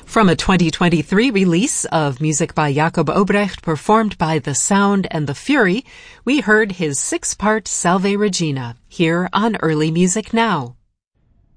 From a 2023 release of music by Jacob Obrecht performed by The Sound and the Fury, we heard his 6-part Salve Regina here on Early Music Now.